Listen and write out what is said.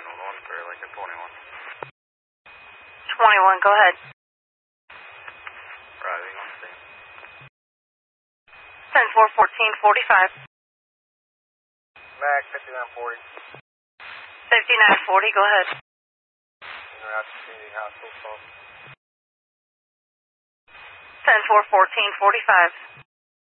1 for like a 21. 21, go ahead. Driving on scene. 10-4, 14, 45. Mac 5940. 5940, go ahead. Interactive Community Hospital phone. 10-4, 14, 45.